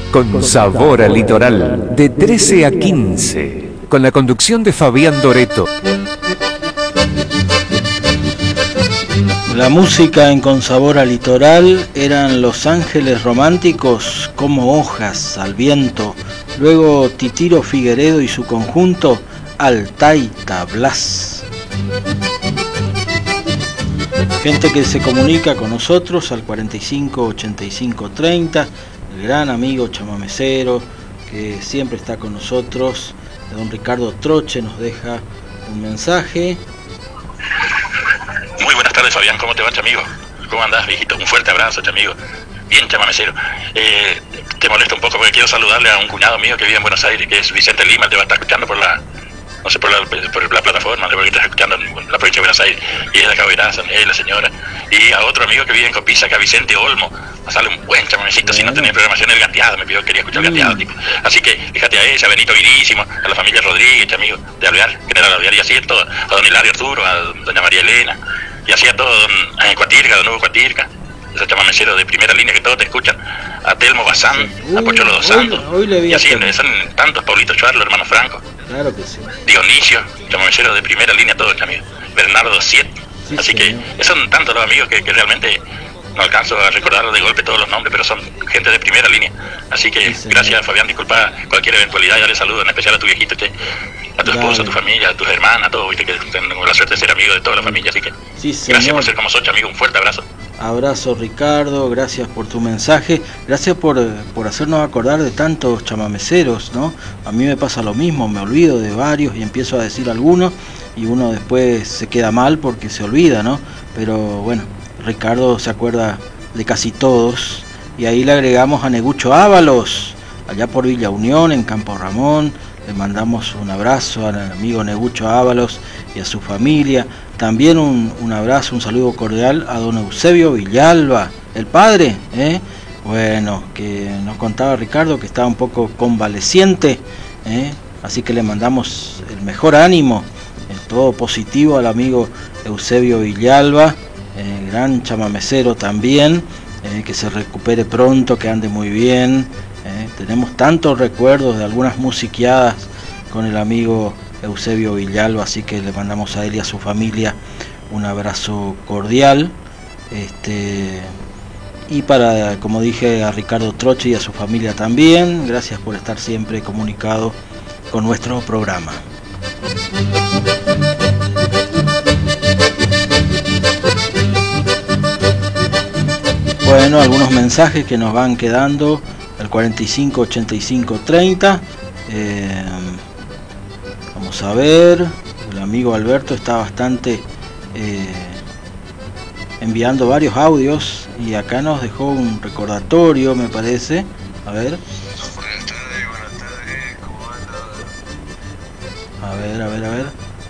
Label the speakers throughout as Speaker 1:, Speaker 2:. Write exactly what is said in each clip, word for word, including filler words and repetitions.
Speaker 1: Con sabor a litoral, de trece a quince, con la conducción de Fabián Doreto.
Speaker 2: La música en Con sabor a litoral eran Los Ángeles Románticos, Como hojas al viento, luego Titiro Figueredo y su conjunto Altaita Blas. Gente que se comunica con nosotros al cuarenta y cinco ochenta y cinco treinta, el gran amigo chamamecero que siempre está con nosotros, don Ricardo Troche, nos deja un mensaje.
Speaker 3: Muy buenas tardes, Fabián, ¿cómo te va, chamigo? ¿Cómo andás, viejito? Un fuerte abrazo, chamigo. Bien, chamamecero. Eh, te molesto un poco porque quiero saludarle a un cuñado mío que vive en Buenos Aires, que es Vicente Lima, te va a estar escuchando por la... no sé, por la, por la plataforma, porque estás escuchando en la provincia de Buenos Aires, y es de acá Veraza, él, la señora, y a otro amigo que vive en Copisa, que a Vicente Olmo, pasarle un buen chamamecito, si no tenía programación, el gateado, me pidió que quería escuchar el gateado, tipo. Así que, fíjate a ella, a Benito Virísimo, a la familia Rodríguez, amigo, de Alvear, general Alvear, y así a todo, a don Hilario Arturo, a doña María Elena, y así a todo, don eh, Cuatirca, don Hugo Cuatirca, esos chamameceros de primera línea que todos te escuchan, a Telmo Bazán, sí. A Pocholo Dos Santos, hoy, hoy y así, son tantos, Paulito Chuarlo, hermano Franco.
Speaker 2: Claro que sí.
Speaker 3: Dionisio, chamamecero de primera línea, todos, amigos. Bernardo Siet. Sí, así señor. Que son tantos los amigos que, que realmente no alcanzo a recordar de golpe todos los nombres, pero son gente de primera línea. Así que sí, gracias, Fabián, disculpa cualquier eventualidad, ya le saludo, en especial a tu viejito, che, a tu esposa, a tu familia, a tus hermanas, a todos, viste que tengo la suerte de ser amigo de toda la familia, así que
Speaker 2: sí,
Speaker 3: gracias por ser como sos, amigo, un fuerte abrazo.
Speaker 2: Abrazo, Ricardo, gracias por tu mensaje, gracias por, por hacernos acordar de tantos chamameceros, ¿no? A mí me pasa lo mismo, me olvido de varios y empiezo a decir algunos y uno después se queda mal porque se olvida, ¿no? Pero bueno, Ricardo se acuerda de casi todos y ahí le agregamos a Negucho Ábalos, allá por Villa Unión, en Campo Ramón. Le mandamos un abrazo al amigo Negucho Ábalos y a su familia. También un, un abrazo, un saludo cordial a don Eusebio Villalba, el padre, ¿eh? Bueno, que nos contaba Ricardo que estaba un poco convaleciente, ¿eh? Así que le mandamos el mejor ánimo, el todo positivo al amigo Eusebio Villalba, eh, gran chamamecero también, eh, que se recupere pronto, que ande muy bien. Eh, tenemos tantos recuerdos de algunas musiqueadas con el amigo Eusebio Villalba, así que le mandamos a él y a su familia un abrazo cordial. Este, y para, como dije, a Ricardo Troche y a su familia también, gracias por estar siempre comunicado con nuestro programa. Bueno, algunos mensajes que nos van quedando al cuarenta y cinco ochenta y cinco treinta. Eh, vamos a ver, el amigo Alberto está bastante eh, enviando varios audios y acá nos dejó un recordatorio, me parece. A ver.
Speaker 4: Buenas tardes, buenas tardes, ¿cómo anda?
Speaker 2: A ver, a ver, a ver.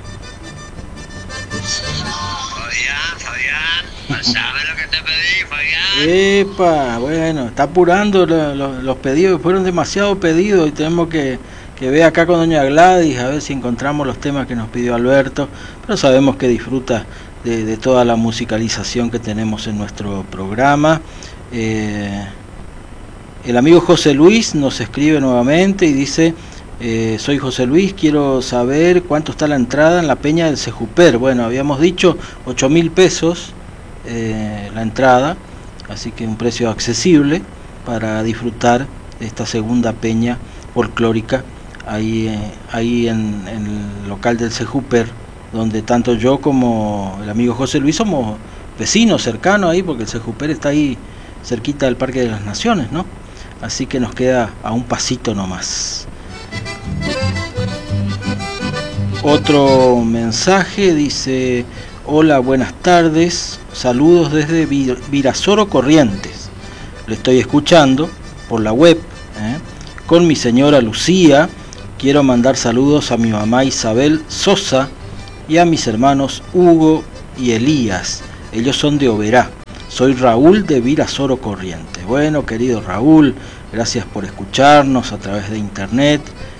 Speaker 4: Fabián, Fabián, ¿sabes lo que te pedí, Fabián?
Speaker 2: Epa, bueno, está apurando lo, lo, los pedidos, fueron demasiados pedidos y tenemos que, que ver acá con doña Gladys a ver si encontramos los temas que nos pidió Alberto, pero sabemos que disfruta de, de toda la musicalización que tenemos en nuestro programa. Eh, el amigo José Luis nos escribe nuevamente y dice: eh, soy José Luis, quiero saber cuánto está la entrada en la Peña del Sejuper. Bueno, habíamos dicho ocho mil pesos eh, la entrada, así que un precio accesible para disfrutar de esta segunda peña folclórica ahí, eh, ahí en, en el local del Sejuper, donde tanto yo como el amigo José Luis somos vecinos cercanos ahí, porque el Sejuper está ahí cerquita del Parque de las Naciones, ¿no? Así que nos queda a un pasito nomás. Otro mensaje dice: hola, buenas tardes, saludos desde Virasoro Corrientes. Le estoy escuchando por la web, ¿eh? con mi señora Lucía. Quiero mandar saludos a mi mamá Isabel Sosa y a mis hermanos Hugo y Elías. Ellos son de Oberá. Soy Raúl de Virasoro Corrientes. Bueno, querido Raúl, gracias por escucharnos a través de internet.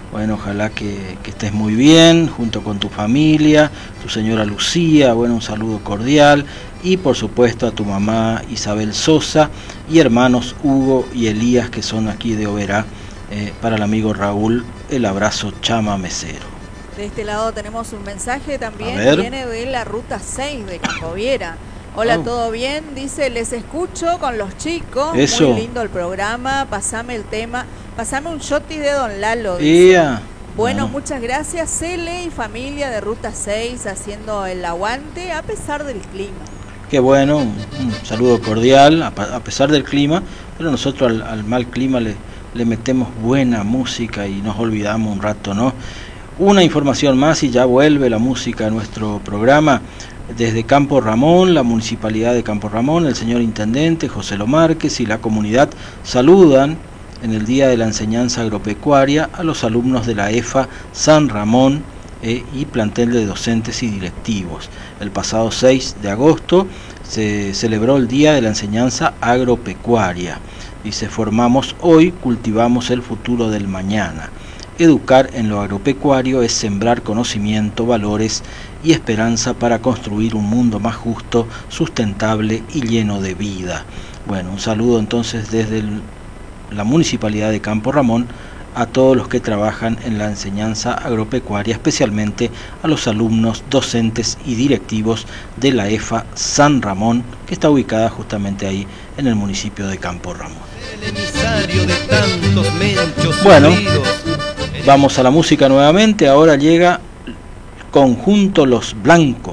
Speaker 2: Bueno, ojalá que, que estés muy bien, junto con tu familia, tu señora Lucía, bueno, un saludo cordial, y por supuesto a tu mamá Isabel Sosa, y hermanos Hugo y Elías, que son aquí de Oberá, eh, para el amigo Raúl, el abrazo chamamecero.
Speaker 5: De este lado tenemos un mensaje también, viene de la ruta seis de Campoviera. Hola, oh. ¿todo bien? Dice, les escucho con los chicos, Eso. Muy lindo el programa, pasame el tema, pasame un shoti de Don Lalo, dice. Yeah. Bueno, no. Muchas gracias, Cele y familia de ruta seis haciendo el aguante a pesar del clima.
Speaker 2: Qué bueno, un, un saludo cordial, a, a pesar del clima, pero nosotros al, al mal clima le, le metemos buena música y nos olvidamos un rato, ¿no? Una información más y ya vuelve la música a nuestro programa. Desde Campo Ramón, la Municipalidad de Campo Ramón, el señor Intendente José Lo Márquez y la comunidad saludan en el Día de la Enseñanza Agropecuaria a los alumnos de la E F A San Ramón eh, y plantel de docentes y directivos. El pasado seis de agosto se celebró el Día de la Enseñanza Agropecuaria. Dice, formamos hoy, cultivamos el futuro del mañana. Educar en lo agropecuario es sembrar conocimiento, valores y esperanza para construir un mundo más justo, sustentable y lleno de vida. Bueno, un saludo entonces desde el, la Municipalidad de Campo Ramón a todos los que trabajan en la enseñanza agropecuaria, especialmente a los alumnos, docentes y directivos de la E F A San Ramón, que está ubicada justamente ahí en el municipio de Campo Ramón. El emisario de tantos menchos bueno, vamos a la música nuevamente. Ahora llega Conjunto Los Blancos.